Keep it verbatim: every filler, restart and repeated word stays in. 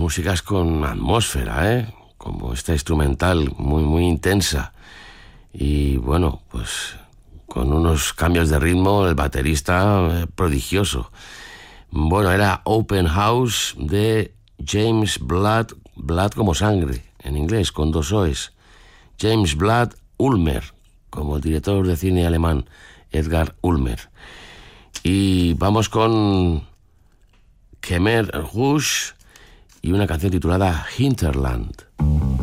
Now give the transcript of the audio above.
músicas con atmósfera, ¿eh? Como esta instrumental muy, muy intensa. Y bueno, pues con unos cambios de ritmo, el baterista eh, prodigioso. Bueno, era Open House de James Blood, Blood como sangre, en inglés, con dos O's. James Blood Ulmer, como el director de cine alemán, Edgar Ulmer. Y vamos con Khmer Rouge y una canción titulada Hinterland.